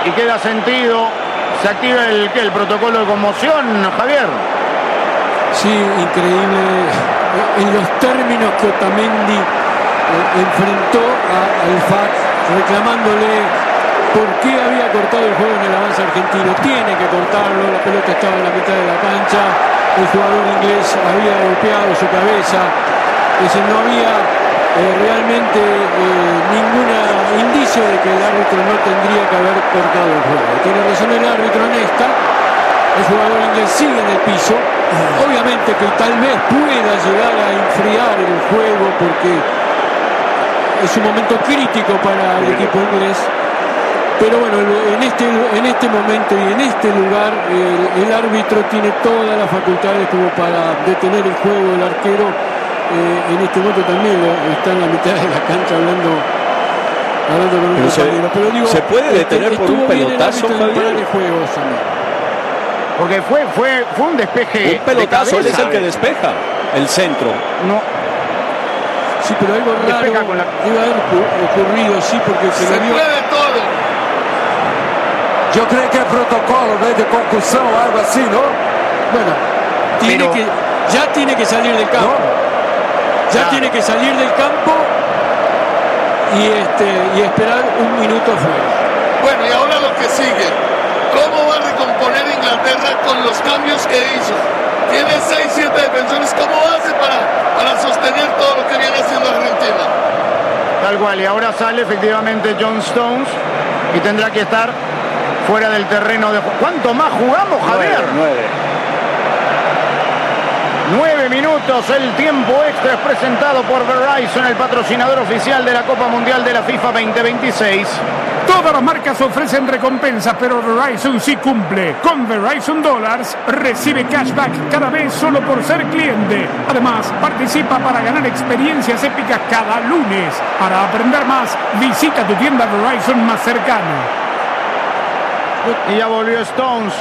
y queda sentido. Se activa el protocolo de conmoción, Javier. Sí, increíble. En los términos que Otamendi enfrentó al FAC, reclamándole por qué había cortado el juego en el avance argentino. Tiene que cortarlo, la pelota estaba en la mitad de la cancha, el jugador inglés había golpeado su cabeza, no había realmente ningún indicio de que el árbitro no tendría que haber cortado el juego. Tiene razón el árbitro en esta. El jugador inglés sigue en el piso. Obviamente que tal vez pueda llegar a enfriar el juego porque es un momento crítico para el equipo inglés. Pero bueno, en este momento y en este lugar el árbitro tiene todas las facultades como para detener el juego. El arquero en este momento también está en la mitad de la cancha hablando con un compañero. Pero digo, ¿se puede detener por un pelotazo, Javier? Porque fue un despeje. Un pelotazo, de él es el que despeja el centro. No. Sí, pero algo raro debe haber ocurrido, sí, porque se puede todo. Yo creo que el protocolo de concusión o algo así, ¿no? Bueno, ya tiene que salir del campo. ¿No? Ya tiene que salir del campo y esperar un minuto fuera. Bueno, y ahora lo que sigue. ¿Cómo va a recomponer Inglaterra con los cambios que hizo? Tiene 6-7 defensores. ¿Cómo hace para sostener todo lo que viene haciendo Argentina? Tal cual, y ahora sale efectivamente John Stones y tendrá que estar fuera del terreno de juego. ¿Cuánto más jugamos, Javier? 9 minutos, el tiempo extra es presentado por Verizon, el patrocinador oficial de la Copa Mundial de la FIFA 2026. Todas las marcas ofrecen recompensas, pero Verizon sí cumple. Con Verizon Dollars recibe cashback cada vez solo por ser cliente. Además, participa para ganar experiencias épicas cada lunes. Para aprender más, visita tu tienda Verizon más cercana. Y ya volvió Stones.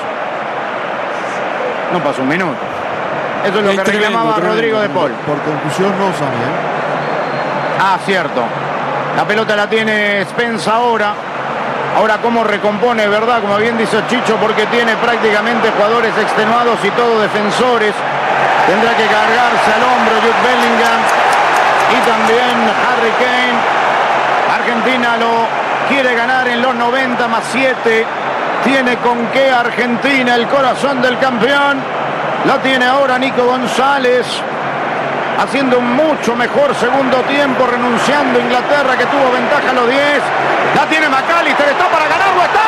No pasó un minuto. Eso es lo que reclamaba Rodrigo de Paul. Por conclusión no sabe. Cierto. La pelota la tiene Spence ahora. Ahora cómo recompone, ¿verdad? Como bien dice Chicho, porque tiene prácticamente jugadores extenuados y todos defensores. Tendrá que cargarse al hombro Jude Bellingham y también Harry Kane. Argentina lo quiere ganar en los 90 más 7. Tiene con qué Argentina, el corazón del campeón. La tiene ahora Nico González, haciendo un mucho mejor segundo tiempo, renunciando a Inglaterra, que tuvo ventaja a los 10. La tiene McAllister, está para ganarlo, está.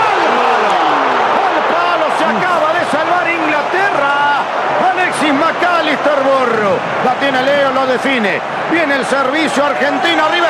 Al palo, se acaba de salvar Inglaterra. Alexis McAllister, Borro. La tiene Leo, lo define. Viene el servicio argentino, arriba